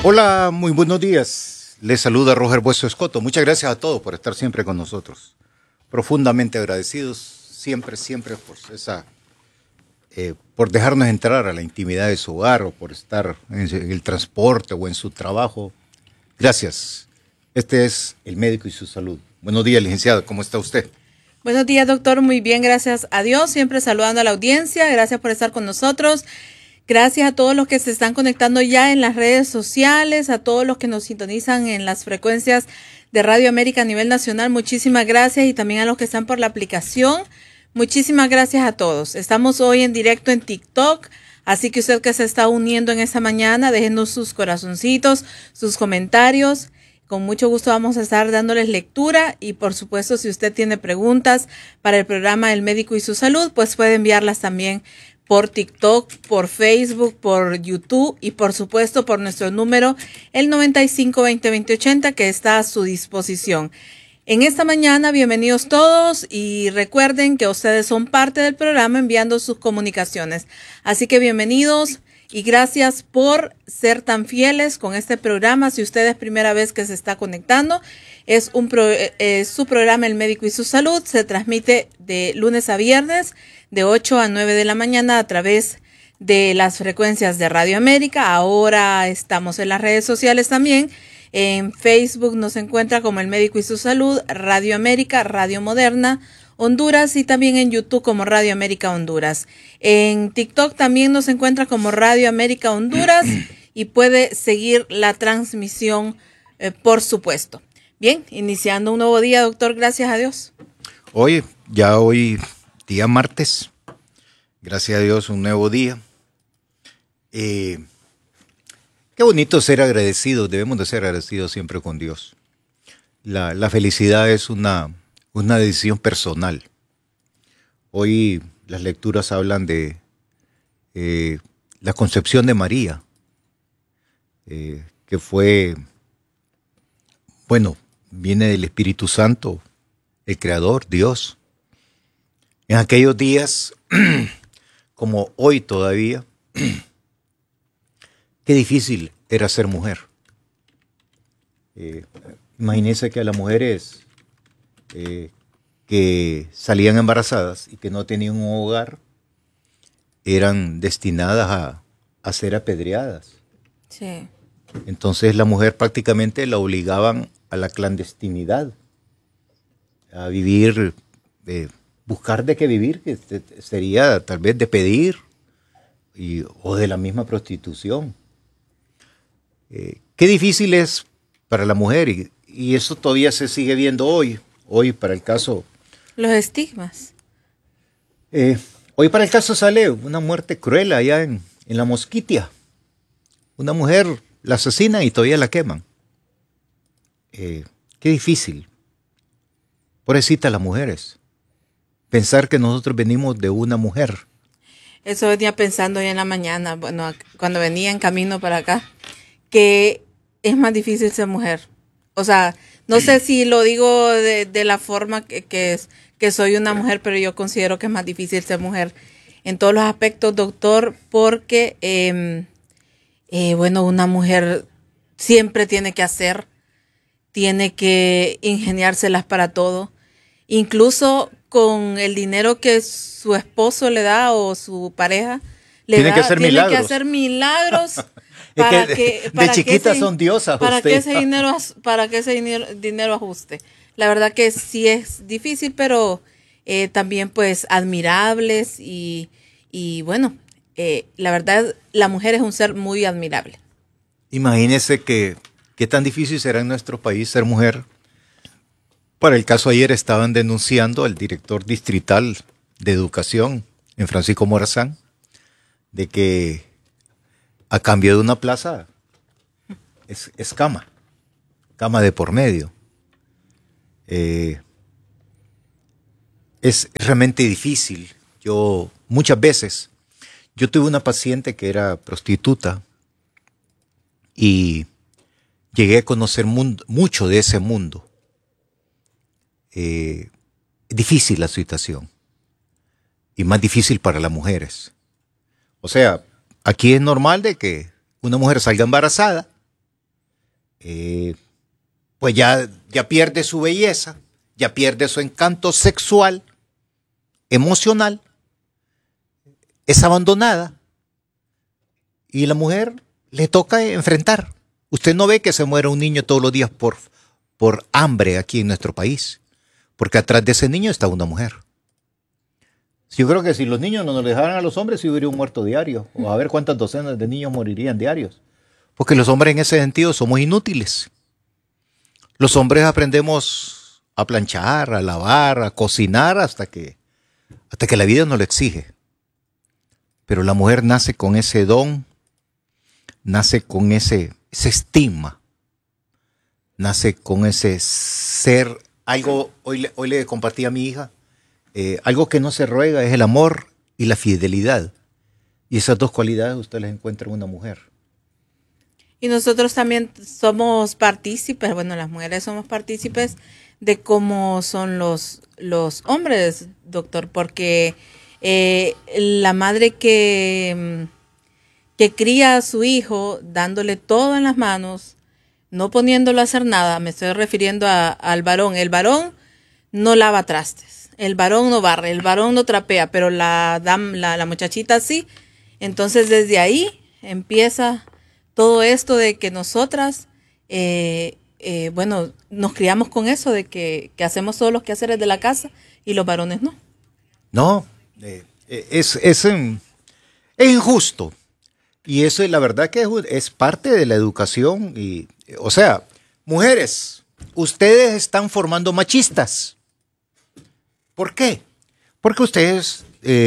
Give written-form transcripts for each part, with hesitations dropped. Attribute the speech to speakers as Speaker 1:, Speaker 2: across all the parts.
Speaker 1: Hola, muy buenos días. Les saluda Roger Bueso Escoto. Muchas gracias a todos por estar siempre con nosotros. Profundamente agradecidos siempre por dejarnos entrar a la intimidad de su hogar o por estar en el transporte o en su trabajo. Gracias. Este es El Médico y su Salud. Buenos días, licenciado. ¿Cómo está usted?
Speaker 2: Buenos días, doctor. Muy bien, gracias a Dios. Siempre saludando a la audiencia. Gracias por estar con nosotros. Gracias a todos los que se están conectando ya en las redes sociales, a todos los que nos sintonizan en las frecuencias de Radio América a nivel nacional. Muchísimas gracias, y también a los que están por la aplicación. Muchísimas gracias a todos. Estamos hoy en directo en TikTok, así que usted que se está uniendo en esta mañana, déjenos sus corazoncitos, sus comentarios. Con mucho gusto vamos a estar dándoles lectura, y por supuesto, si usted tiene preguntas para el programa El Médico y su Salud, pues puede enviarlas también por TikTok, por Facebook, por YouTube y por supuesto por nuestro número, el 95-20-2080, que está a su disposición. En esta mañana, bienvenidos todos, y recuerden que ustedes son parte del programa enviando sus comunicaciones. Así que bienvenidos y gracias por ser tan fieles con este programa. Si usted es primera vez que se está conectando, es su programa El Médico y su Salud. Se transmite de lunes a viernes de 8 a 9 de la mañana a través de las frecuencias de Radio América. Ahora estamos en las redes sociales también. En Facebook nos encuentra como El Médico y su Salud, Radio América, Radio Moderna Honduras, y también en YouTube como Radio América Honduras. En TikTok también nos encuentra como Radio América Honduras y puede seguir la transmisión, por supuesto. Bien, iniciando un nuevo día, doctor, gracias a Dios.
Speaker 1: Hoy, día martes, gracias a Dios, un nuevo día. Qué bonito ser agradecidos, debemos de ser agradecidos siempre con Dios. La felicidad es una decisión personal. Hoy las lecturas hablan de la concepción de María, que fue, viene del Espíritu Santo, el Creador, Dios. En aquellos días, como hoy todavía, qué difícil era ser mujer. Imagínense que a las mujeres que salían embarazadas y que no tenían un hogar eran destinadas a ser apedreadas.
Speaker 2: Sí.
Speaker 1: Entonces la mujer prácticamente la obligaban a la clandestinidad, a vivir, buscar de qué vivir, que sería tal vez de pedir o de la misma prostitución. Qué difícil es para la mujer, y eso todavía se sigue viendo hoy. Hoy para el caso...
Speaker 2: Los estigmas.
Speaker 1: Hoy para el caso sale una muerte cruel allá en La Mosquitia. Una mujer la asesinan y todavía la queman. Qué difícil. Pobrecita las mujeres. Pensar que nosotros venimos de una mujer.
Speaker 2: Eso venía pensando hoy en la mañana, cuando venía en camino para acá, que es más difícil ser mujer. O sea, no sé si lo digo de la forma que soy una mujer, pero yo considero que es más difícil ser mujer en todos los aspectos, doctor, porque, una mujer siempre tiene que hacer, tiene que ingeniárselas para todo, incluso con el dinero que su esposo le da o su pareja le
Speaker 1: tiene
Speaker 2: da,
Speaker 1: que hacer
Speaker 2: tiene
Speaker 1: milagros.
Speaker 2: que hacer milagros.
Speaker 1: De chiquita son diosas.
Speaker 2: Para que ese dinero ajuste. La verdad que sí es difícil, pero también pues admirables la verdad la mujer es un ser muy admirable.
Speaker 1: Imagínese qué tan difícil será en nuestro país ser mujer. Para el caso ayer estaban denunciando al director distrital de educación en Francisco Morazán de que a cambio de una plaza es cama de por medio. Es realmente difícil. Muchas veces, yo tuve una paciente que era prostituta y llegué a conocer mucho de ese mundo. Es difícil la situación y más difícil para las mujeres. O sea, aquí es normal de que una mujer salga embarazada pues ya pierde su belleza, ya pierde su encanto sexual, emocional, es abandonada y la mujer le toca enfrentar. Usted no ve que se muera un niño todos los días por hambre aquí en nuestro país, porque atrás de ese niño está una mujer. Yo creo que si los niños no nos dejaran a los hombres, sí hubiera un muerto diario, o a ver cuántas docenas de niños morirían diarios, porque los hombres en ese sentido somos inútiles. Los hombres aprendemos a planchar, a lavar, a cocinar hasta que la vida nos lo exige. Pero la mujer nace con ese don, nace con ese estigma, nace con ese ser. Algo, hoy le compartí a mi hija, algo que no se ruega es el amor y la fidelidad. Y esas dos cualidades usted las encuentra en una mujer.
Speaker 2: Y nosotros también somos partícipes, bueno, las mujeres somos partícipes de cómo son los hombres, doctor, porque la madre que cría a su hijo dándole todo en las manos, no poniéndolo a hacer nada, me estoy refiriendo al varón. El varón no lava trastes, el varón no barre, el varón no trapea, pero la muchachita sí. Entonces desde ahí empieza todo esto de que nosotras, bueno, nos criamos con eso de que hacemos todos los quehaceres de la casa y los varones no.
Speaker 1: No, es injusto. Y eso es la verdad que es parte de la educación. Y, o sea, mujeres, ustedes están formando machistas. ¿Por qué? Porque ustedes,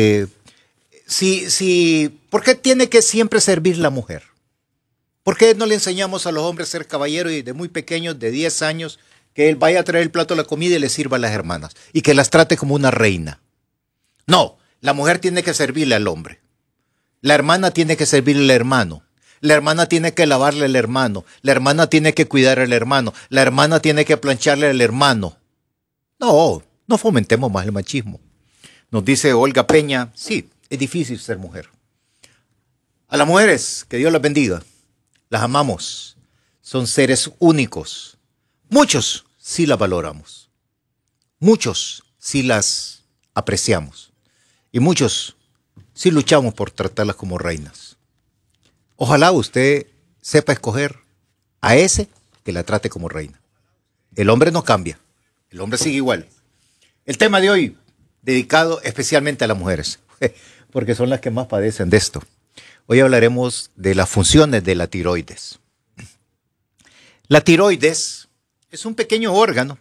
Speaker 1: ¿por qué tiene que siempre servir la mujer? ¿Por qué no le enseñamos a los hombres a ser caballeros y de muy pequeños, de 10 años, que él vaya a traer el plato de la comida y le sirva a las hermanas y que las trate como una reina? No, la mujer tiene que servirle al hombre. La hermana tiene que servirle al hermano. La hermana tiene que lavarle al hermano. La hermana tiene que cuidar al hermano. La hermana tiene que plancharle al hermano. No fomentemos más el machismo. Nos dice Olga Peña, sí, es difícil ser mujer. A las mujeres, que Dios las bendiga. Las amamos. Son seres únicos. Muchos sí las valoramos. Muchos sí las apreciamos. Y muchos sí luchamos por tratarlas como reinas. Ojalá usted sepa escoger a ese que la trate como reina. El hombre no cambia. El hombre sigue igual. El tema de hoy, dedicado especialmente a las mujeres, porque son las que más padecen de esto. Hoy hablaremos de las funciones de la tiroides. La tiroides es un pequeño órgano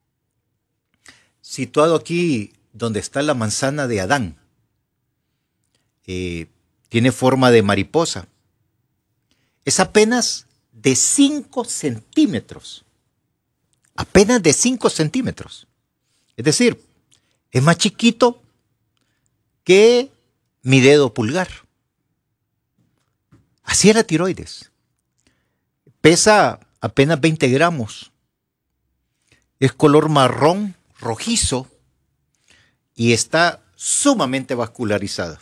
Speaker 1: situado aquí donde está la manzana de Adán. Tiene forma de mariposa. Es apenas de 5 centímetros. Apenas de 5 centímetros. Es decir, es más chiquito que mi dedo pulgar. Así es la tiroides. Pesa apenas 20 gramos. Es color marrón, rojizo y está sumamente vascularizada.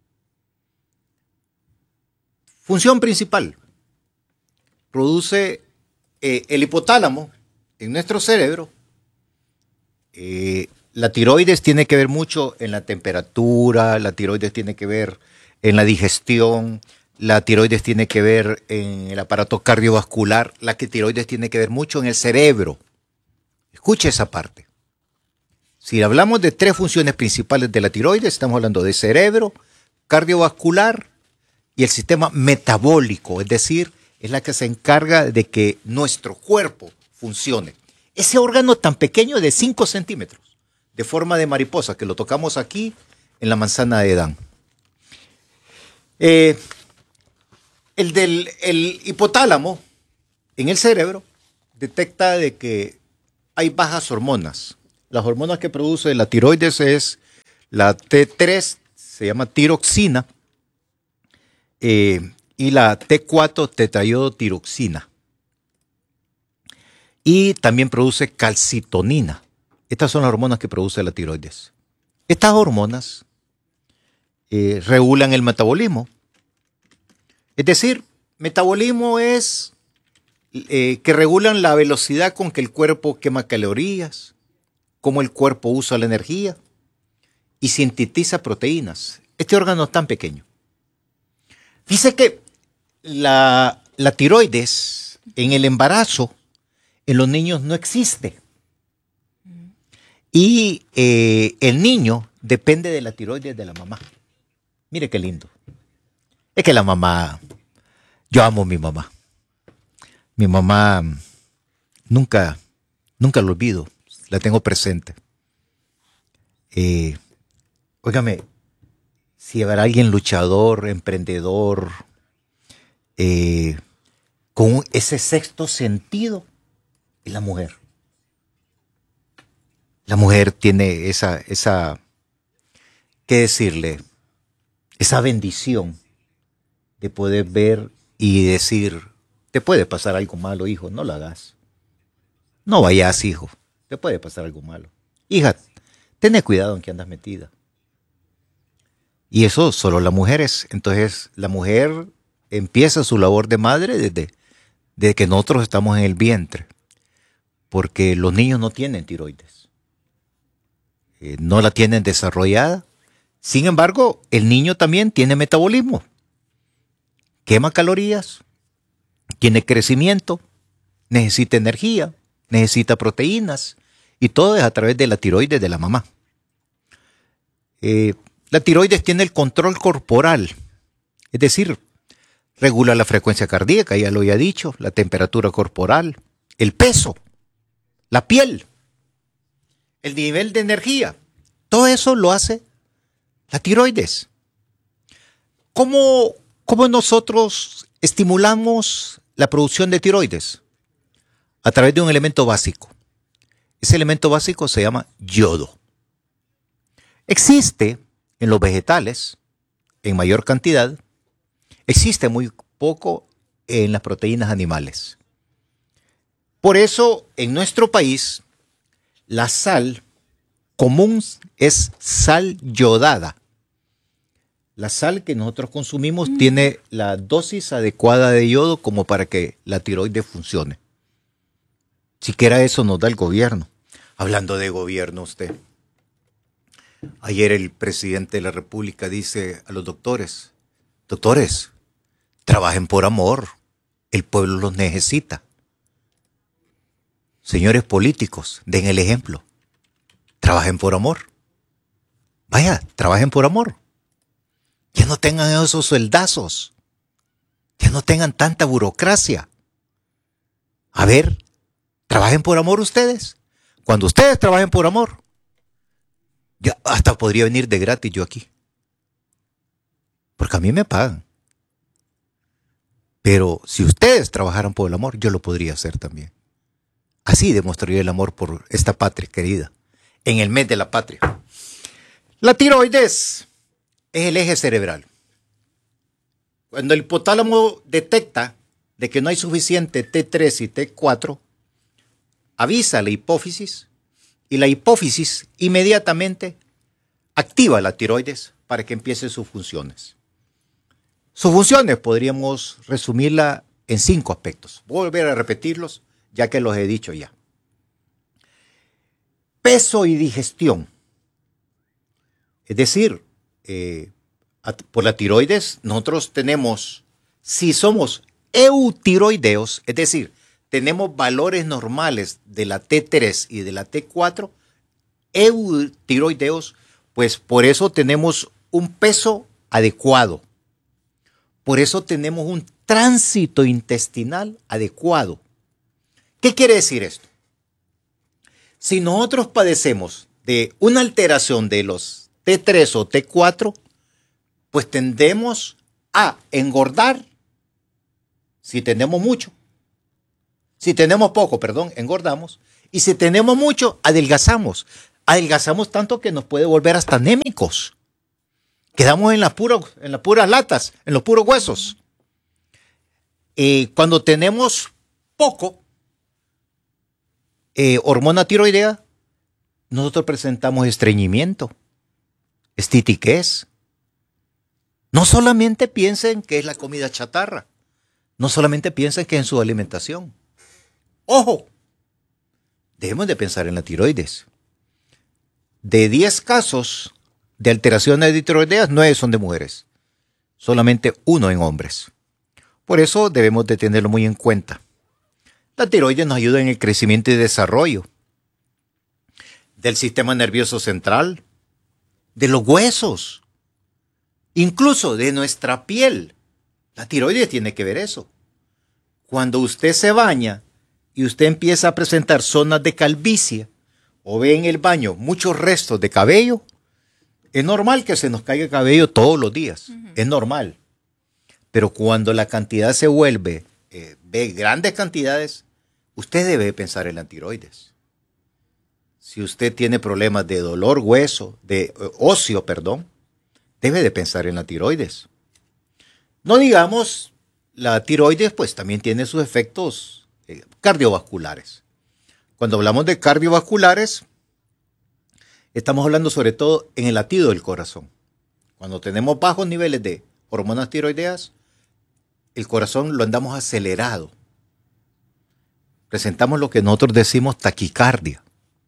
Speaker 1: Función principal. Produce el hipotálamo en nuestro cerebro. La tiroides tiene que ver mucho en la temperatura, la tiroides tiene que ver en la digestión, la tiroides tiene que ver en el aparato cardiovascular, la tiroides tiene que ver mucho en el cerebro. Escuche esa parte. Si hablamos de 3 funciones principales de la tiroides, estamos hablando de cerebro, cardiovascular y el sistema metabólico, es decir, es la que se encarga de que nuestro cuerpo funcione. Ese órgano tan pequeño de 5 centímetros, de forma de mariposa, que lo tocamos aquí en la manzana de Adán. El hipotálamo en el cerebro detecta de que hay bajas hormonas. Las hormonas que produce la tiroides es la T3, se llama tiroxina, y la T4, tetraiodotiroxina. Y también produce calcitonina. Estas son las hormonas que produce la tiroides. Estas hormonas regulan el metabolismo. Es decir, metabolismo es que regulan la velocidad con que el cuerpo quema calorías, cómo el cuerpo usa la energía y sintetiza proteínas. Este órgano es tan pequeño. Dice que la tiroides en el embarazo en los niños no existe. Y el niño depende de la tiroides de la mamá. Mire qué lindo. Es que la mamá, yo amo a mi mamá. Mi mamá nunca la olvido, la tengo presente. Óigame, si habrá alguien luchador, emprendedor, con ese sexto sentido, es la mujer. La mujer tiene esa, ¿qué decirle? Esa bendición de poder ver y decir, te puede pasar algo malo, hijo, no lo hagas. No vayas, hijo, te puede pasar algo malo. Hija, ten cuidado en que andas metida. Y eso solo las mujeres. Entonces, la mujer empieza su labor de madre desde que nosotros estamos en el vientre. Porque los niños no tienen tiroides. No la tienen desarrollada. Sin embargo, el niño también tiene metabolismo. Quema calorías, tiene crecimiento, necesita energía, necesita proteínas, y todo es a través de la tiroides de la mamá. La tiroides tiene el control corporal, es decir, regula la frecuencia cardíaca, ya lo había dicho, la temperatura corporal, el peso, la piel, el nivel de energía. Todo eso lo hace la tiroides. ¿Cómo nosotros estimulamos la producción de tiroides? A través de un elemento básico. Ese elemento básico se llama yodo. Existe en los vegetales en mayor cantidad, existe muy poco en las proteínas animales. Por eso, en nuestro país, la sal común es sal yodada. La sal que nosotros consumimos tiene la dosis adecuada de yodo como para que la tiroides funcione. Siquiera eso nos da el gobierno. Hablando de gobierno usted. Ayer el presidente de la República dice a los doctores, doctores, trabajen por amor, el pueblo los necesita. Señores políticos, den el ejemplo. Trabajen por amor. Vaya, trabajen por amor. Ya no tengan esos sueldazos. Ya no tengan tanta burocracia. A ver, trabajen por amor ustedes. Cuando ustedes trabajen por amor, ya hasta podría venir de gratis yo aquí. Porque a mí me pagan. Pero si ustedes trabajaran por el amor, yo lo podría hacer también. Así demostraría el amor por esta patria querida. En el mes de la patria. La tiroides es el eje cerebral. Cuando el hipotálamo detecta de que no hay suficiente T3 y T4, avisa a la hipófisis y la hipófisis inmediatamente activa la tiroides para que empiece sus funciones. Sus funciones podríamos resumirla en 5 aspectos. Voy a volver a repetirlos ya que los he dicho ya. Peso y digestión. Es decir, por la tiroides nosotros tenemos, si somos eutiroideos, es decir, tenemos valores normales de la T3 y de la T4, eutiroideos, pues por eso tenemos un peso adecuado. Por eso tenemos un tránsito intestinal adecuado. ¿Qué quiere decir esto? Si nosotros padecemos de una alteración de los T3 o T4, pues tendemos a engordar si tenemos mucho. Si tenemos poco, engordamos. Y si tenemos mucho, adelgazamos. Adelgazamos tanto que nos puede volver hasta anémicos. Quedamos en las puras latas, en los puros huesos. Cuando tenemos poco hormona tiroidea, nosotros presentamos estreñimiento, estitiquez. No solamente piensen que es la comida chatarra. No solamente piensen que en su alimentación. ¡Ojo! Debemos de pensar en la tiroides. De 10 casos de alteraciones de tiroideas, 9 son de mujeres. Solamente 1 en hombres. Por eso debemos de tenerlo muy en cuenta. La tiroides nos ayuda en el crecimiento y desarrollo del sistema nervioso central, de los huesos, incluso de nuestra piel. La tiroides tiene que ver eso. Cuando usted se baña y usted empieza a presentar zonas de calvicie o ve en el baño muchos restos de cabello, es normal que se nos caiga cabello todos los días. Es normal. Pero cuando la cantidad se vuelve, ve grandes cantidades, usted debe pensar en la tiroides. Si usted tiene problemas de dolor óseo, debe de pensar en la tiroides. No digamos, la tiroides pues también tiene sus efectos cardiovasculares. Cuando hablamos de cardiovasculares, estamos hablando sobre todo en el latido del corazón. Cuando tenemos bajos niveles de hormonas tiroideas, el corazón lo andamos acelerado. Presentamos lo que nosotros decimos taquicardia.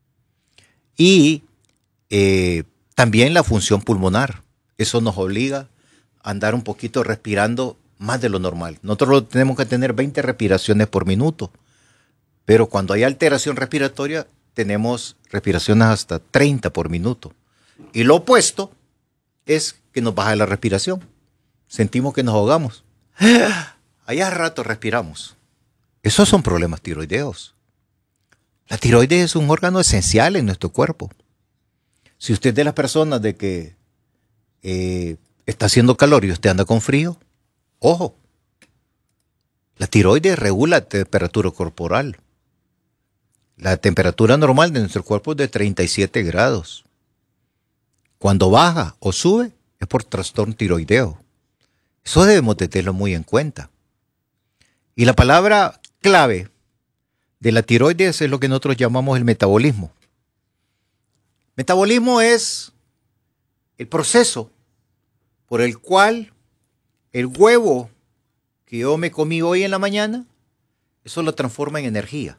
Speaker 1: Y también la función pulmonar. Eso nos obliga a andar un poquito respirando más de lo normal. Nosotros tenemos que tener 20 respiraciones por minuto. Pero cuando hay alteración respiratoria, tenemos respiraciones hasta 30 por minuto. Y lo opuesto es que nos baja la respiración. Sentimos que nos ahogamos. Allá rato respiramos. Esos son problemas tiroideos. La tiroides es un órgano esencial en nuestro cuerpo. Si usted es de las personas de que está haciendo calor y usted anda con frío, ojo, la tiroides regula la temperatura corporal. La temperatura normal de nuestro cuerpo es de 37 grados. Cuando baja o sube es por trastorno tiroideo. Eso debemos de tenerlo muy en cuenta. Y la palabra clave de la tiroides es lo que nosotros llamamos el metabolismo. Metabolismo es el proceso por el cual el huevo que yo me comí hoy en la mañana, eso lo transforma en energía.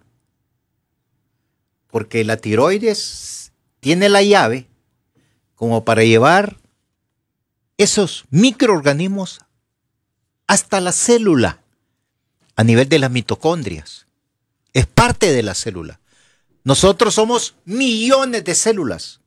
Speaker 1: Porque la tiroides tiene la llave como para llevar esos microorganismos hasta la célula, a nivel de las mitocondrias. Es parte de la célula. Nosotros somos millones de células.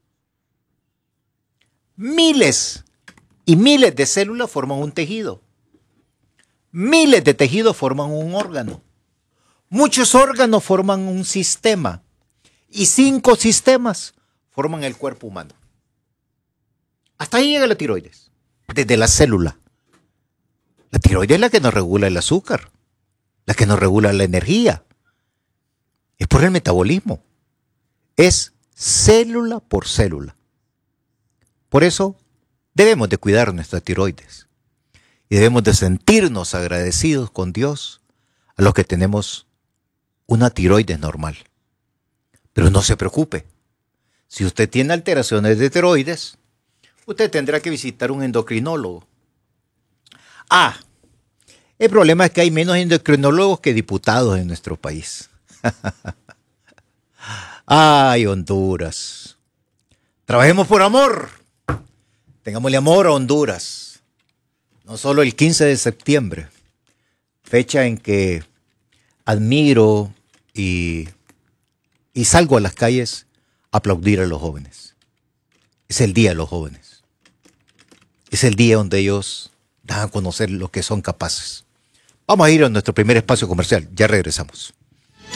Speaker 1: Miles y miles de células forman un tejido. Miles de tejidos forman un órgano. Muchos órganos forman un sistema. Y 5 sistemas forman el cuerpo humano. Hasta ahí llega la tiroides. Desde la célula. La tiroides es la que nos regula el azúcar. La que nos regula la energía. Es por el metabolismo. Es célula por célula. Por eso debemos de cuidar nuestra tiroides. Y debemos de sentirnos agradecidos con Dios a los que tenemos una tiroides normal. Pero no se preocupe. Si usted tiene alteraciones de tiroides, usted tendrá que visitar un endocrinólogo. El problema es que hay menos endocrinólogos que diputados en nuestro país. ¡Ay, Honduras! Trabajemos por amor. Tengámosle amor a Honduras. No solo el 15 de septiembre, fecha en que admiro y salgo a las calles a aplaudir a los jóvenes. Es el día de los jóvenes. Es el día donde ellos dan a conocer lo que son capaces. Vamos a ir a nuestro primer espacio comercial. Ya regresamos.